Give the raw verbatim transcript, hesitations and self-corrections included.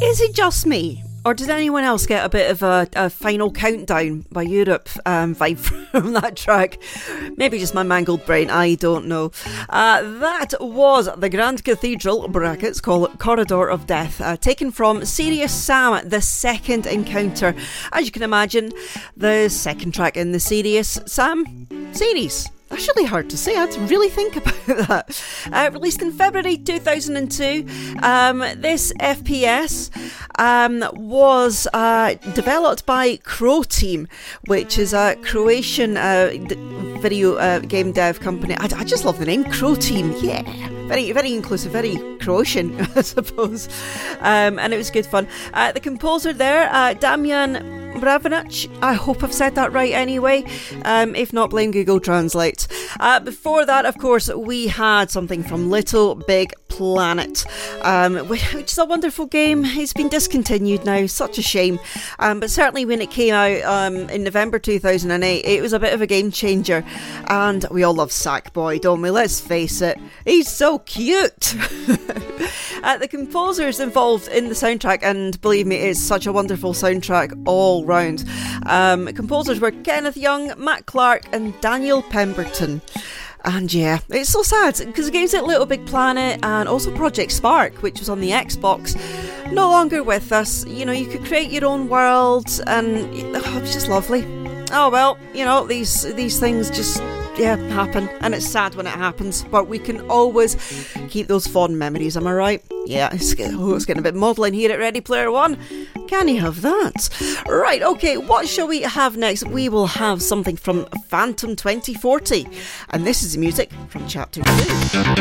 Is it just me? Or did anyone else get a bit of a, a Final Countdown by Europe um, vibe from that track? Maybe just my mangled brain, I don't know. Uh, that was the Grand Cathedral, brackets, call it Corridor of Death, uh, taken from Serious Sam, The Second Encounter. As you can imagine, the second track in the Serious Sam series. Actually hard to say, I had to really think about that. Uh, released in February two thousand two, um, this F P S um, was uh, developed by Croteam, which is a Croatian uh, d- video uh, game dev company. I, I just love the name, Croteam, yeah. Very, very inclusive, very Croatian, I suppose. Um, and it was good fun. Uh, the composer there, uh, Damian Bravanac, I hope I've said that right anyway. Um, if not, blame Google Translate. Uh, before that, of course, we had something from Little Big Planet, um, which is a wonderful game. It's been discontinued now, such a shame. Um, but certainly when it came out um, in November two thousand eight, it was a bit of a game changer. And we all love Sackboy, don't we? Let's face it, he's so cute. uh, the composers involved in the soundtrack, and believe me, it's such a wonderful soundtrack all round. Um, composers were Kenneth Young, Matt Clark and Daniel Pemberton. And yeah, it's so sad because the games like Little Big Planet and also Project Spark, which was on the Xbox, no longer with us. You know, you could create your own world and oh, it was just lovely. Oh well, you know, these these things just yeah happen, and it's sad when it happens, but we can always keep those fond memories, am I right? Yeah, it's, oh, it's getting a bit maudlin here at Ready Player One. Can you have that? Right, okay, what shall we have next? We will have something from Phantom twenty forty, and this is the music from Chapter two.